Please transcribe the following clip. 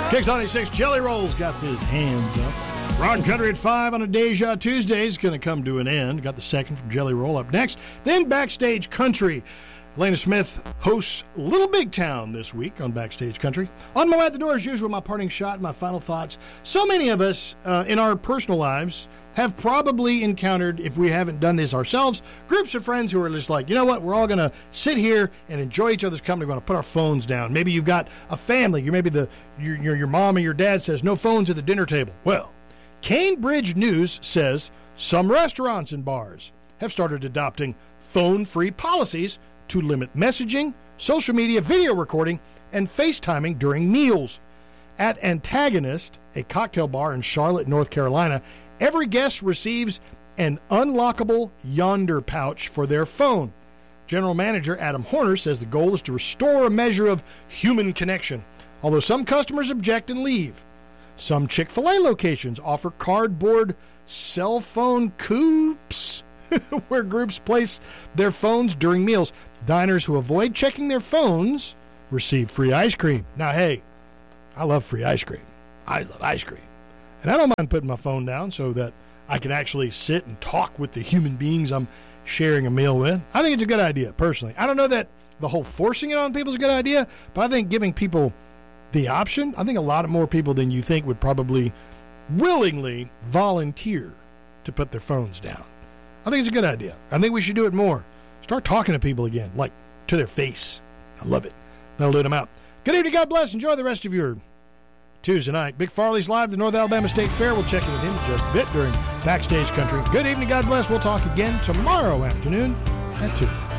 Kicks 96, Jelly Rolls got his hands up. Rock Country at 5 on a Deja Tuesday is going to come to an end. Got the second from Jelly Roll up next. Then Backstage Country. Elena Smith hosts Little Big Town this week on Backstage Country. On my way out the door, as usual, my parting shot, my final thoughts. So many of us in our personal lives have probably encountered, if we haven't done this ourselves, groups of friends who are just like, you know what, we're all going to sit here and enjoy each other's company. We're going to put our phones down. Maybe you've got a family. Your mom or your dad says, no phones at the dinner table. Well, Cambridge News says some restaurants and bars have started adopting phone-free policies to limit messaging, social media, video recording, and FaceTiming during meals. At Antagonist, a cocktail bar in Charlotte, North Carolina, every guest receives an unlockable Yonder pouch for their phone. General Manager Adam Horner says the goal is to restore a measure of human connection, although some customers object and leave. Some Chick-fil-A locations offer cardboard cell phone coops where groups place their phones during meals. Diners who avoid checking their phones receive free ice cream. Now, hey, I love free ice cream. I love ice cream. And I don't mind putting my phone down so that I can actually sit and talk with the human beings I'm sharing a meal with. I think it's a good idea, personally. I don't know that the whole forcing it on people is a good idea, but I think giving people the option, I think a lot more people than you think would probably willingly volunteer to put their phones down. I think it's a good idea. I think we should do it more. Start talking to people again, like to their face. I love it. That'll let them out. Good evening. God bless. Enjoy the rest of your Tuesday night. Big Farley's live at the North Alabama State Fair. We'll check in with him just a bit during Backstage Country. Good evening. God bless. We'll talk again tomorrow afternoon at 2.